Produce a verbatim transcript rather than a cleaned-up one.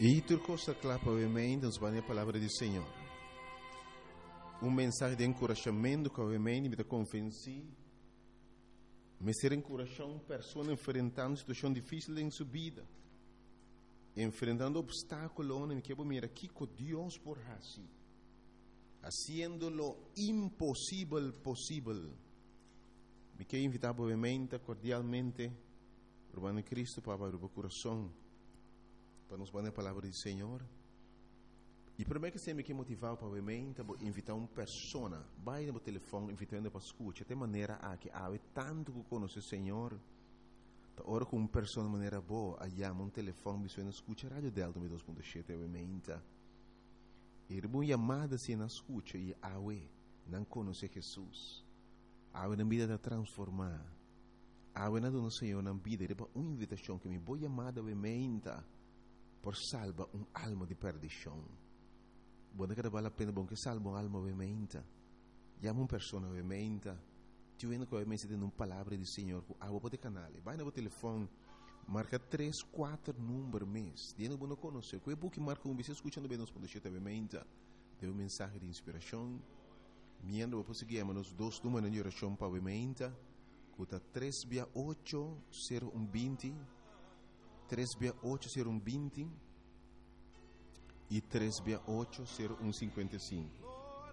E turcosa clapa ovviamente nos vai a palavra do Senhor. Um mensagem de encorajamento que ovviamente me dá convencer. Me ser encorajando pessoas enfrentando situação difícil em sua vida. Enfrentando obstáculos, me quero mirar aqui com Deus por assim. Haciendo lo impossível possível. Me quero invitar obviamente, cordialmente, Urbano Cristo para abrir o coração, para nos dar a palavra do Senhor. E primeiro que você me quer motivar para obviamente, invitar uma pessoa, vai no telefone, invitando para escutar, de maneira a que há tanto que conhece o Senhor. Ora com uma pessoa de maneira boa, aí um telefone, você escuta a rádio Delta dois ponto sete, obviamente. E uma chamada se não escuta e a não conhece Jesus. A na vida da transformar. A na do Senhor na vida, é uma invitação que me boa chamada obviamente por salvar uma alma de perdição. Bom, que vale a pena bom que salva uma alma obviamente. Chama uma pessoa obviamente. Tu vendo que obviamente tem uma palavra do Senhor, a vou poder canal. Vai no telefone, marca três, quatro números mês. Dentro do não conhecer. Que é bom que marca um, você escutando bem nos pontos de obviamente. Deu uma mensagem de inspiração. Miando vou conseguir nos dois números de oração para obviamente. Cuta três oito zero um vinte, três oito zero um vinte e três oito zero um cinquenta e cinco.